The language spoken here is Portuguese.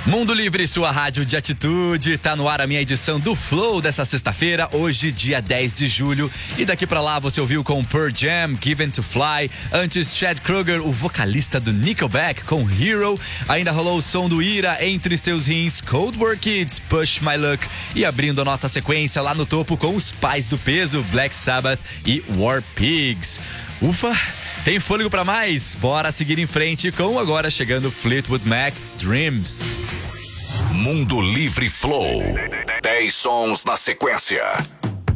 Mundo Livre, sua rádio de atitude. Tá no ar a minha edição do Flow dessa sexta-feira, hoje, dia 10 de julho. E daqui pra lá você ouviu com Pearl Jam, Given to Fly. Antes, Chad Kroeger, o vocalista do Nickelback, com Hero. Ainda rolou o som do Ira entre seus rins, Cold War Kids, Push My Luck. E abrindo a nossa sequência lá no topo com os pais do peso, Black Sabbath e War Pigs. Ufa! Tem fôlego pra mais? Bora seguir em frente com agora chegando Fleetwood Mac, Dreams. Mundo Livre Flow. 10 sons na sequência.